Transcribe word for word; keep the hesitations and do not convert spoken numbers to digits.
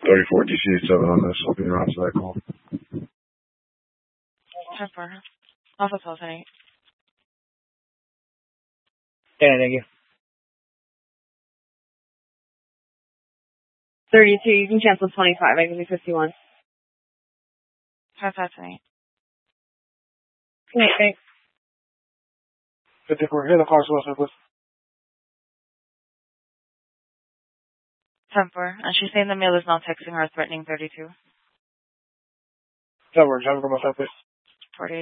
thirty-four D C seven on this. I'll be around to that call. ten four. Alpha twelve ten eight. Yeah, thank you. thirty-two, you can cancel twenty-five. I give you fifty-one. five five ten eight. Okay, thanks. fifty-four, here the car, so what's up? ten four. And she's saying the male is now texting her threatening thirty-two. That works. Have a good one, please. forty-eight.